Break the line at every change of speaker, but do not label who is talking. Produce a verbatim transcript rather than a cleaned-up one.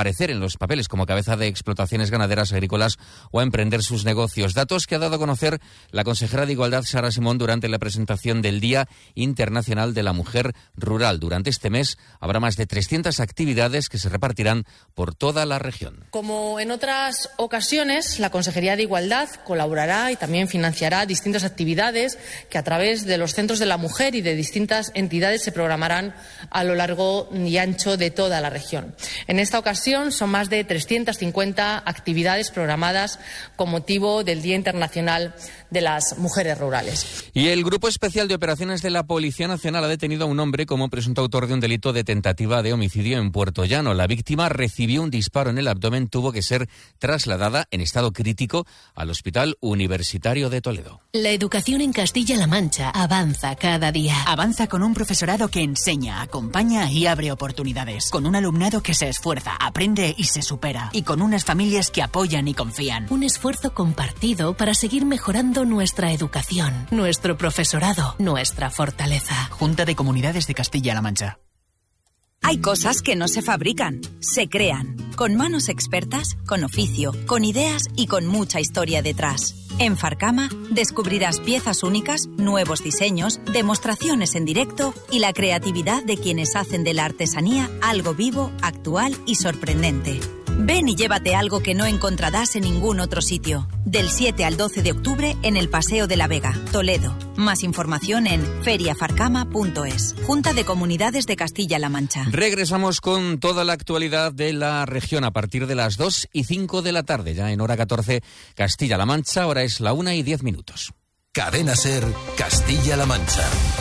aparecer en los papeles como cabeza de explotaciones ganaderas, agrícolas o a emprender sus negocios. Datos que ha dado a conocer la consejera de Igualdad, Sara Simón, durante la presentación del Día Internacional de la Mujer Rural. Durante este mes habrá más de trescientas actividades que se repartirán por toda la región.
Como en otras ocasiones, la Consejería de Igualdad colaborará y también financiará distintas actividades que a través de los centros de la mujer y de distintas entidades se programarán a lo largo y ancho de toda la región. En esta ocasión son más de trescientas cincuenta actividades programadas con motivo del Día Internacional de las Mujeres Rurales.
Y el Grupo Especial de Operaciones de la Policía Nacional ha detenido a un hombre como presunto autor de un delito de tentativa de homicidio en Puerto Llano. La víctima recibió un disparo en el abdomen, tuvo que ser trasladada en estado crítico al Hospital Universitario de Toledo.
La educación en Castilla-La Mancha avanza cada día.
Avanza con un profesorado que enseña, acompaña y abre oportunidades. Con un alumnado que se esfuerza, aprende y se supera. Y con unas familias que apoyan y confían.
Un esfuerzo compartido para seguir mejorando nuestra educación, nuestro profesorado, nuestra fortaleza.
Junta de Comunidades de Castilla-La Mancha.
Hay cosas que no se fabrican, se crean, con manos expertas, con oficio, con ideas y con mucha historia detrás. En Farcama descubrirás piezas únicas, nuevos diseños, demostraciones en directo y la creatividad de quienes hacen de la artesanía algo vivo, actual y sorprendente. Ven y llévate algo que no encontrarás en ningún otro sitio. Del siete al doce de octubre en el Paseo de la Vega, Toledo. Más información en feria farcama punto es. Junta de Comunidades de Castilla-La Mancha.
Regresamos con toda la actualidad de la región a partir de las dos y cinco de la tarde. Ya en hora catorce, Castilla-La Mancha. Ahora es la una y diez minutos.
Cadena SER, Castilla-La Mancha.